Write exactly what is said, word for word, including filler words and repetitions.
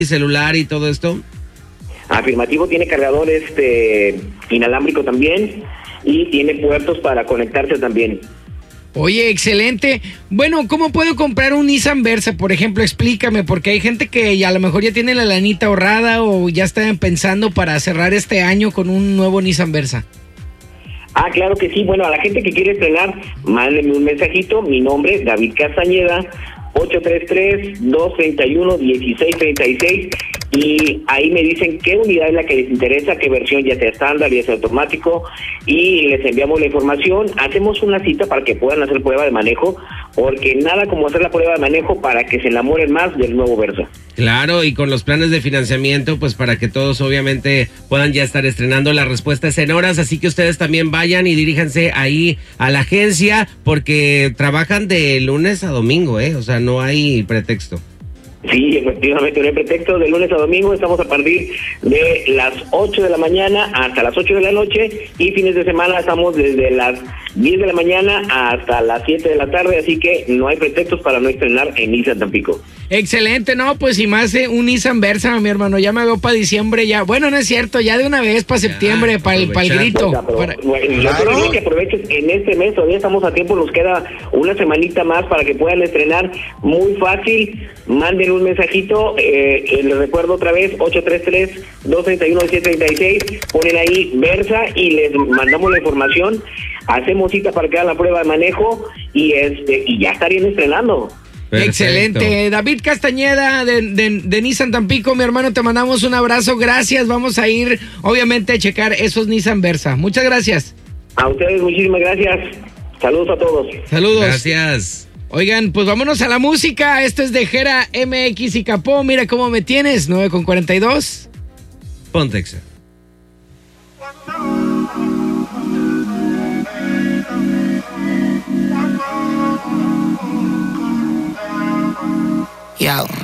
celular y todo esto. Afirmativo, tiene cargador este inalámbrico también y tiene puertos para conectarse también. Oye, excelente. Bueno, ¿cómo puedo comprar un Nissan Versa? Por ejemplo, explícame, porque hay gente que ya a lo mejor ya tiene la lanita ahorrada o ya están pensando para cerrar este año con un nuevo Nissan Versa. Ah, claro que sí. Bueno, a la gente que quiere estrenar, mándenme un mensajito. Mi nombre, David Castañeda, ocho tres tres, dos tres uno, uno seis tres seis. Y ahí me dicen qué unidad es la que les interesa, qué versión, ya sea estándar, ya sea automático, y les enviamos la información. Hacemos una cita para que puedan hacer prueba de manejo, porque nada como hacer la prueba de manejo para que se enamoren más del nuevo Versa. Claro, y con los planes de financiamiento, pues para que todos obviamente puedan ya estar estrenando. La respuesta es en horas, así que ustedes también vayan y diríjanse ahí a la agencia, porque trabajan de lunes a domingo, ¿eh? O sea, no hay pretexto. Sí, efectivamente, no hay pretexto. De lunes a domingo estamos a partir de las ocho de la mañana hasta las ocho de la noche, y fines de semana estamos desde las diez de la mañana hasta las siete de la tarde, así que no hay pretextos para no estrenar en Nissan Tampico. Excelente, no, pues y más eh, un Nissan Versa, mi hermano, ya me veo para diciembre ya. Bueno, no es cierto, ya de una vez para septiembre, para el, pa el grito. O sea, pero, para... bueno, claro. Yo creo que aprovechen en este mes, todavía estamos a tiempo, nos queda una semanita más para que puedan estrenar. Muy fácil, manden un mensajito, eh, eh, les recuerdo otra vez, ocho tres tres, dos tres uno, siete tres seis, ponen ahí Versa y les mandamos la información, hacemos cita para que hagan la prueba de manejo y este y ya estarían estrenando. Perfecto. Excelente. David Castañeda de, de, de Nissan Tampico, mi hermano, te mandamos un abrazo, gracias, vamos a ir obviamente a checar esos Nissan Versa. Muchas gracias. A ustedes muchísimas gracias, saludos a todos. Saludos. Gracias. Oigan, pues vámonos a la música. Esto es de Jera M X y Capó. Mira cómo me tienes, nueve con cuarenta y dos. Pontexa. Yo.